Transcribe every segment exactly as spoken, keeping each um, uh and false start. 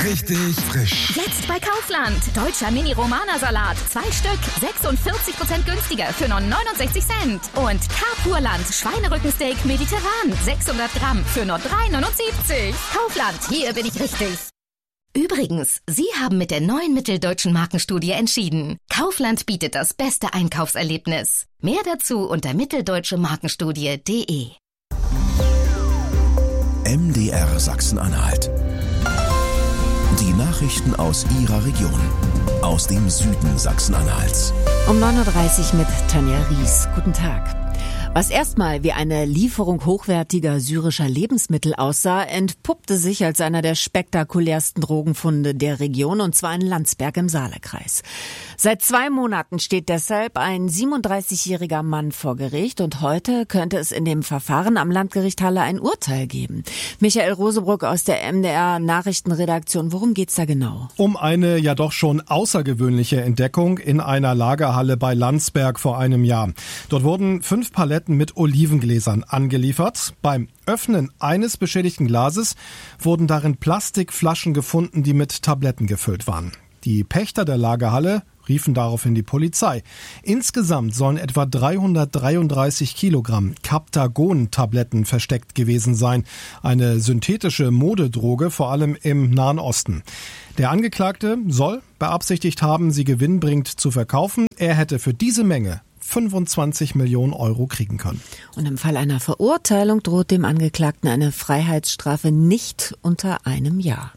richtig frisch. Jetzt bei Kaufland. Deutscher Mini-Romana-Salat. Zwei Stück. sechsundvierzig Prozent günstiger für nur neunundsechzig Cent. Und Carpurland. Schweinerückensteak mediterran. sechshundert Gramm für nur drei neunundsiebzig. Kaufland. Hier bin ich richtig. Übrigens, Sie haben mit der neuen Mitteldeutschen Markenstudie entschieden. Kaufland bietet das beste Einkaufserlebnis. Mehr dazu unter mitteldeutsche markenstudie punkt de. M D R Sachsen-Anhalt. Die Nachrichten aus Ihrer Region. Aus dem Süden Sachsen-Anhalts. Um neun Uhr dreißig mit Tanja Ries. Guten Tag. Was erstmal wie eine Lieferung hochwertiger syrischer Lebensmittel aussah, entpuppte sich als einer der spektakulärsten Drogenfunde der Region, und zwar in Landsberg im Saalekreis. Seit zwei Monaten steht deshalb ein siebenunddreißigjähriger Mann vor Gericht, und heute könnte es in dem Verfahren am Landgericht Halle ein Urteil geben. Michael Rosebruck aus der M D R Nachrichtenredaktion, worum geht's da genau? Um eine ja doch schon außergewöhnliche Entdeckung in einer Lagerhalle bei Landsberg vor einem Jahr. Dort wurden fünf Paletten mit Olivengläsern angeliefert. Beim Öffnen eines beschädigten Glases wurden darin Plastikflaschen gefunden, die mit Tabletten gefüllt waren. Die Pächter der Lagerhalle riefen daraufhin die Polizei. Insgesamt sollen etwa dreihundertdreiunddreißig Kilogramm Captagon-Tabletten versteckt gewesen sein. Eine synthetische Modedroge, vor allem im Nahen Osten. Der Angeklagte soll beabsichtigt haben, sie gewinnbringend zu verkaufen. Er hätte für diese Menge fünfundzwanzig Millionen Euro kriegen können. Und im Fall einer Verurteilung droht dem Angeklagten eine Freiheitsstrafe nicht unter einem Jahr.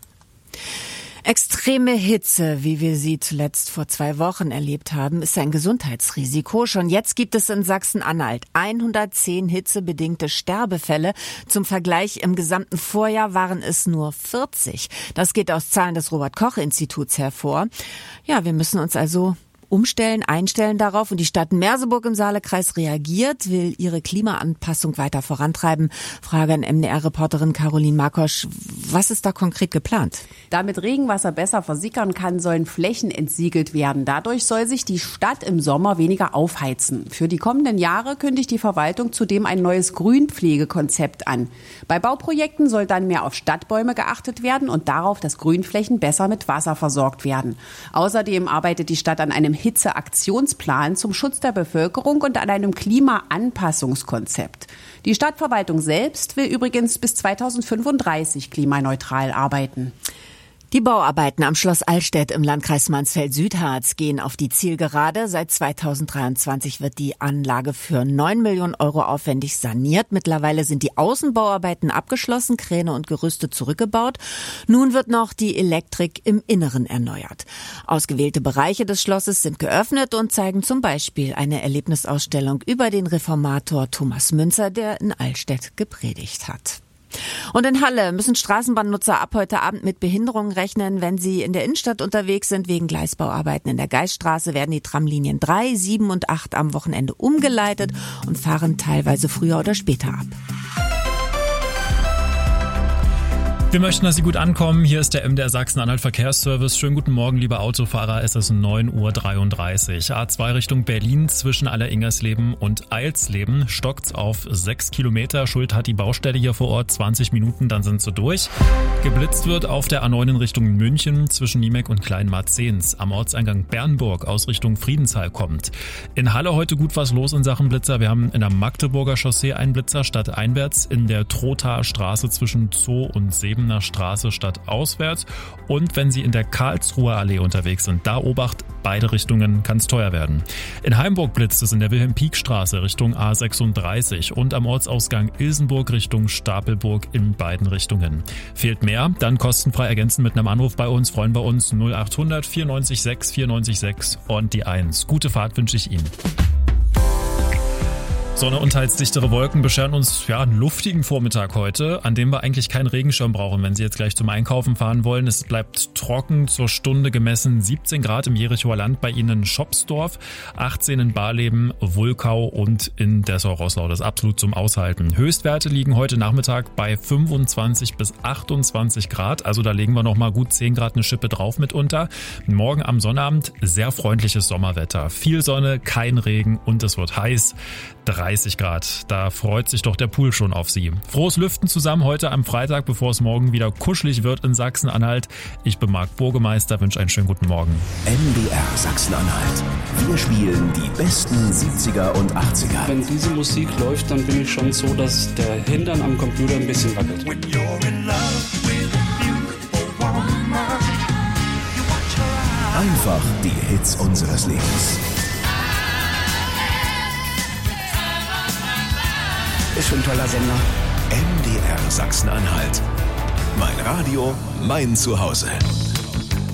Extreme Hitze, wie wir sie zuletzt vor zwei Wochen erlebt haben, ist ein Gesundheitsrisiko. Schon jetzt gibt es in Sachsen-Anhalt hundertzehn hitzebedingte Sterbefälle. Zum Vergleich, im gesamten Vorjahr waren es nur vierzig. Das geht aus Zahlen des Robert-Koch-Instituts hervor. Ja, wir müssen uns also umstellen, einstellen darauf. Und die Stadt Merseburg im Saalekreis reagiert, will ihre Klimaanpassung weiter vorantreiben. Frage an M D R-Reporterin Caroline Markosch. Was ist da konkret geplant? Damit Regenwasser besser versickern kann, sollen Flächen entsiegelt werden. Dadurch soll sich die Stadt im Sommer weniger aufheizen. Für die kommenden Jahre kündigt die Verwaltung zudem ein neues Grünpflegekonzept an. Bei Bauprojekten soll dann mehr auf Stadtbäume geachtet werden und darauf, dass Grünflächen besser mit Wasser versorgt werden. Außerdem arbeitet die Stadt an einem Hitzeaktionsplan zum Schutz der Bevölkerung und an einem Klimaanpassungskonzept. Die Stadtverwaltung selbst will übrigens bis zweitausendfünfunddreißig klimaneutral arbeiten. Die Bauarbeiten am Schloss Allstedt im Landkreis Mansfeld-Südharz gehen auf die Zielgerade. Seit zweitausenddreiundzwanzig wird die Anlage für neun Millionen Euro aufwendig saniert. Mittlerweile sind die Außenbauarbeiten abgeschlossen, Kräne und Gerüste zurückgebaut. Nun wird noch die Elektrik im Inneren erneuert. Ausgewählte Bereiche des Schlosses sind geöffnet und zeigen zum Beispiel eine Erlebnisausstellung über den Reformator Thomas Münzer, der in Allstedt gepredigt hat. Und in Halle müssen Straßenbahnnutzer ab heute Abend mit Behinderungen rechnen, wenn sie in der Innenstadt unterwegs sind. Wegen Gleisbauarbeiten in der Geiststraße werden die Tramlinien drei, sieben und acht am Wochenende umgeleitet und fahren teilweise früher oder später ab. Wir möchten, dass Sie gut ankommen. Hier ist der M D R Sachsen-Anhalt Verkehrsservice. Schönen guten Morgen, liebe Autofahrer. Es ist neun Uhr dreiunddreißig. A zwei Richtung Berlin zwischen Aller-Ingersleben und Eilsleben stockt's auf sechs Kilometer. Schuld hat die Baustelle hier vor Ort. zwanzig Minuten, dann sind sie durch. Geblitzt wird auf der A neun in Richtung München zwischen Niemek und Kleinmarzens. Am Ortseingang Bernburg aus Richtung Friedenshall kommt. In Halle heute gut was los in Sachen Blitzer. Wir haben in der Magdeburger Chaussee einen Blitzer stadteinwärts, in der Trothaer Straße zwischen Zoo und Seben nach Straße stadtauswärts. Und wenn Sie in der Karlsruher Allee unterwegs sind, da Obacht, beide Richtungen kann es teuer werden. In Heimburg blitzt es in der Wilhelm-Pieck-Straße Richtung A sechsunddreißig und am Ortsausgang Ilsenburg Richtung Stapelburg in beiden Richtungen. Fehlt mehr? Dann kostenfrei ergänzen mit einem Anruf bei uns. Freuen wir uns null achthundert vierundneunzig sechs vierundneunzig sechs und die eins. Gute Fahrt wünsche ich Ihnen. Sonne und teils dichtere Wolken bescheren uns ja einen luftigen Vormittag heute, an dem wir eigentlich keinen Regenschirm brauchen, wenn Sie jetzt gleich zum Einkaufen fahren wollen. Es bleibt trocken, zur Stunde gemessen siebzehn Grad im Jerichoer Land, bei Ihnen in Schopsdorf, achtzehn in Barleben, Wulkau und in Dessau-Roßlau. Das ist absolut zum Aushalten. Höchstwerte liegen heute Nachmittag bei fünfundzwanzig bis achtundzwanzig Grad, also da legen wir nochmal gut zehn Grad eine Schippe drauf mitunter. Morgen am Sonnabend sehr freundliches Sommerwetter. Viel Sonne, kein Regen und es wird heiß. drei dreißig Grad. Da freut sich doch der Pool schon auf Sie. Frohes Lüften zusammen heute am Freitag, bevor es morgen wieder kuschelig wird in Sachsen-Anhalt. Ich bin Marc Burgemeister, wünsche einen schönen guten Morgen. M D R Sachsen-Anhalt. Wir spielen die besten siebziger und achtziger. Wenn diese Musik läuft, dann bin ich schon so, dass der Hintern am Computer ein bisschen wackelt. Einfach die Hits unseres Lebens. Ist schon ein toller Sender. M D R Sachsen-Anhalt. Mein Radio, mein Zuhause.